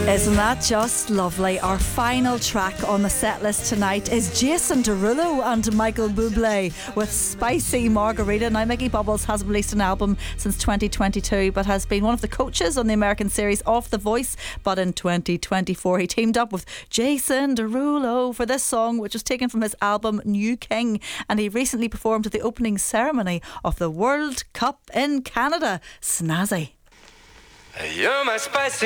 Isn't that just lovely? Our final track on the set list tonight is Jason Derulo and Michael Bublé with Spicy Margarita. Now, Mickey Bubbles hasn't released an album since 2022, but has been one of the coaches on the American series Off the Voice. But in 2024 he teamed up with Jason Derulo for this song, which was taken from his album New King, and he recently performed at the opening ceremony of the World Cup in Canada. Snazzy. You're my spicy